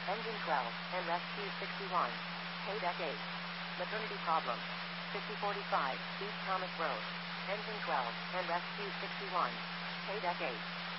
Engine 12, and Rescue 61. Deck 8. Maternity problem. 5045, East Thomas Road. Engine 12, and Rescue 61. Deck 8.